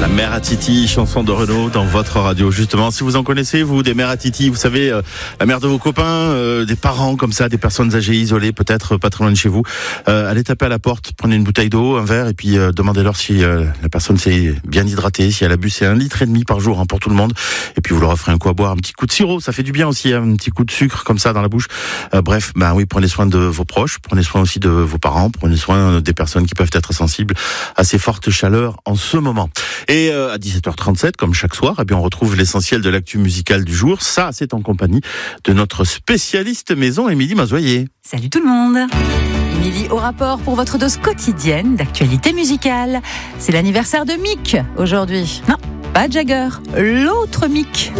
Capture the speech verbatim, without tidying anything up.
La mère à Titi, chanson de Renaud dans votre radio. Justement, si vous en connaissez, vous, des mères à Titi, vous savez, euh, la mère de vos copains, euh, des parents comme ça, des personnes âgées, isolées, peut-être pas très loin de chez vous, euh, allez taper à la porte, prenez une bouteille d'eau, un verre, et puis euh, demandez-leur si euh, la personne s'est bien hydratée, si elle a bu, c'est un litre et demi par jour hein, pour tout le monde. Et puis vous leur offrez un coup à boire, un petit coup de sirop, ça fait du bien aussi, hein, un petit coup de sucre comme ça dans la bouche. Euh, bref, ben oui, prenez soin de vos proches, prenez soin aussi de vos parents, prenez soin des personnes qui peuvent être sensibles à ces fortes chaleurs en ce moment. Et euh, à dix-sept heures trente-sept, comme chaque soir, eh bien on retrouve l'essentiel de l'actu musicale du jour. Ça, c'est en compagnie de notre spécialiste maison, Émilie Mazoyer. Salut tout le monde. Émilie au rapport pour votre dose quotidienne d'actualité musicale. C'est l'anniversaire de Mick aujourd'hui. Non, pas Jagger, l'autre Mick.